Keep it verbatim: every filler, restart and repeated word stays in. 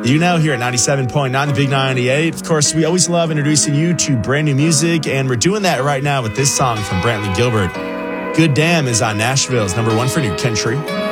You know, here at ninety-seven point nine, the Big ninety-eight. Of course, we always love introducing you to brand new music, and we're doing that right now with this song from Brantley Gilbert. Good Damn is on Nashville's number one for new country.